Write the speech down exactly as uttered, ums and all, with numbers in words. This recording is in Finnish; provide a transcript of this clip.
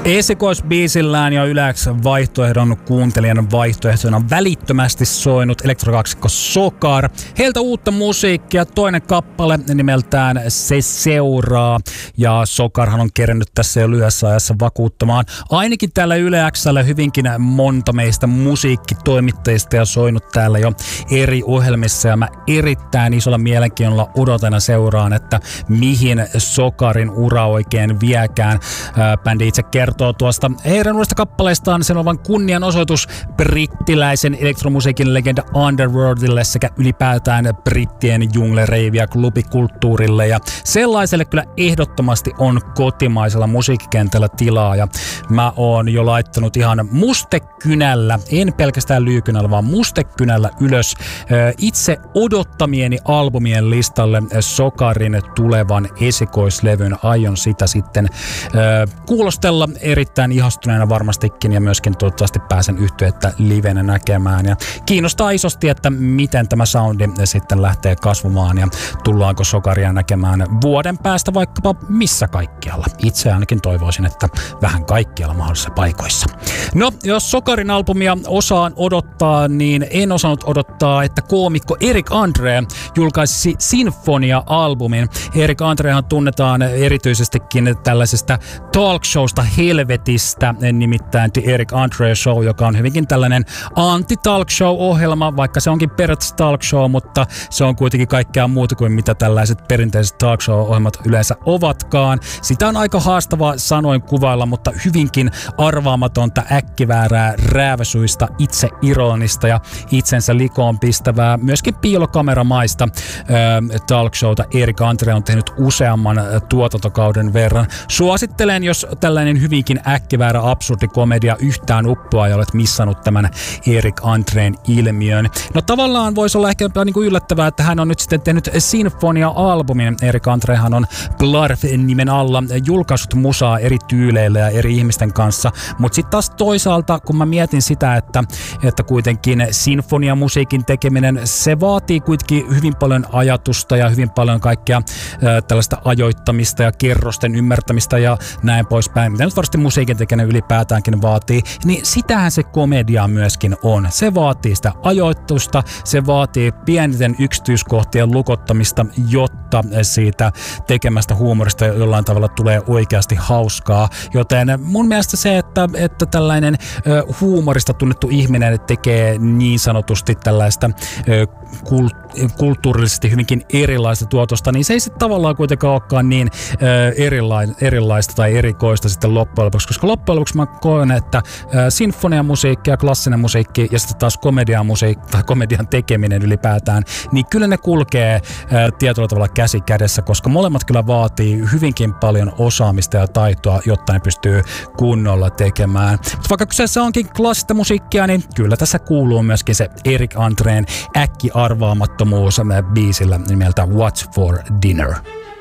Esikoisbiisillään ja Yle X:n vaihtoehdon kuuntelijan vaihtoehtona välittömästi soinut elektrokaksikko Sokar. Heiltä uutta musiikkia, toinen kappale nimeltään Se seuraa. Ja Sokarhan on kerennyt tässä jo lyhyessä ajassa vakuuttamaan ainakin täällä Yle X:llä hyvinkin monta meistä musiikkitoimittajista ja soinut täällä jo eri ohjelmissa. Ja mä erittäin isolla mielenkiinnolla odotan ja seuraan, että mihin Sokarin ura oikein viekään. Bändi itse kertoo tuosta heidän uudesta kappaleestaan sen olevan kunnianosoitus brittiläisen elektromusiikin legenda Underworldille sekä ylipäätään brittien jungle-, rave- ja klubikulttuurille. Ja sellaiselle kyllä ehdottomasti on kotimaisella musiikkikentällä tilaa. Ja mä oon jo laittanut ihan mustekynällä, en pelkästään lyykynällä, vaan mustekynällä ylös itse odottamieni albumien listalle Sokarin tulevan esikoislevyn. Aion sitä sitten kuulostella erittäin ihastuneena varmastikin ja myöskin toivottavasti pääsen yhtyettä livenä näkemään. Ja kiinnostaa isosti, että miten tämä soundi sitten lähtee kasvamaan ja tullaanko Sokaria näkemään vuoden päästä vaikkapa missä kaikkialla. Itse ainakin toivoisin, että vähän kaikkialla mahdollisissa paikoissa. No, jos Sokarin albumia osaan odottaa, niin en osannut odottaa, että koomikko Erik Andre julkaisi Sinfonia-albumin. Erik Andrehan tunnetaan erityisestikin tällaisesta talk showsta helvetistä, nimittäin The Erik Andre Show, joka on hyvinkin tällainen anti-talk show-ohjelma, vaikka se onkin periaatteessa talk show, mutta se on kuitenkin kaikkea muuta kuin mitä tällaiset perinteiset talk show-ohjelmat yleensä ovatkaan. Sitä on aika haastavaa sanoin kuvailla, mutta hyvinkin arvaamatonta, äkkiväärää, rääväsuista, itse ironista ja itsensä likoon pistävää, myöskin piilokameramaista äh, talk showta Erik Andre on tehnyt useamman tuotantokauden verran. Suosittelen, jos tällainen hyvinkin äkkiväärä absurdi komedia yhtään uppoa ja olet missannut tämän Erik Andreen ilmiön. No tavallaan voisi olla ehkä niin kuin yllättävää, että hän on nyt sitten tehnyt Sinfonia-albumin. Erik Andrehan on Blarf-nimen alla julkaissut musaa eri tyyleillä ja eri ihmisten kanssa, mutta sitten taas toisaalta, kun mä mietin sitä, että, että kuitenkin sinfoniamusiikin tekeminen, se vaatii kuitenkin hyvin paljon ajatusta ja hyvin paljon kaikkea äh, tällaista ajoittamista ja kerrosten ymmärtämistä ja näin poispäin, mitä nyt varmasti musiikin tekeminen ylipäätäänkin vaatii, niin sitähän se komedia myöskin on. Se vaatii sitä ajoitusta, se vaatii pieniten yksityiskohtien lukottamista, jotta siitä tekemästä huumorista jollain tavalla tulee oikeasti hauskaa. Joten mun mielestä se, että, että tällainen ö, huumorista tunnettu ihminen tekee niin sanotusti tällaista ö, kult- kulttuurillisesti hyvinkin erilaista tuotosta, niin se ei sitten tavallaan kuitenkaan olekaan niin ö, erilaista, erilaista tai erikoista sitten loppujen lopuksi, koska loppujen lopuksi mä koen, että ö, sinfoniamusiikki ja klassinen musiikki ja sitten taas komedian musiikki tai komedian tekeminen ylipäätään, niin kyllä ne kulkee ö, tietyllä tavalla käsi kädessä, koska molemmat kyllä vaatii hyvinkin paljon osaamista ja taitoa, jotta ne pystyy kunnolla tekemään. Mutta vaikka kyseessä onkin klassista musiikkia, niin kyllä tässä kuuluu myöskin se Erik Andreen äkki arvaamattomuus biisillä nimeltä What's for Dinner.